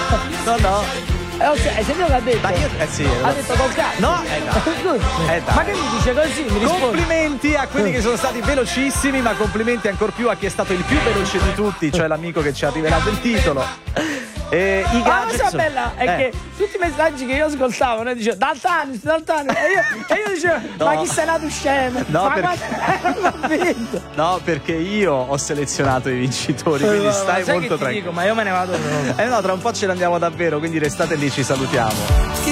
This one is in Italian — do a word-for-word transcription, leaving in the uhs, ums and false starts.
no, no. Eh, okay, hai sentito che ha detto? Ma io, eh sì, ha detto col cazzo. No, eh dai. Eh dai. Ma che mi dice così? Mi risponde. Complimenti a quelli che sono stati velocissimi, ma complimenti ancor più a chi è stato il più veloce di tutti, cioè l'amico che ci ha rivelato il titolo. E i Ma la gadget cosa sono- bella è eh. che tutti i messaggi che io ascoltavo, noi dicevo Daltanis, Daltanis, e io, e io dicevo, No. ma chi sei nato scemo? No, ma perché- guarda, non l'ho vinto. No, perché io ho selezionato i vincitori, quindi Ma stai sai molto che ti tranquillo. dico, ma io me ne vado proprio. Eh no, tra un po' ce ne andiamo davvero, quindi restate lì, ci salutiamo.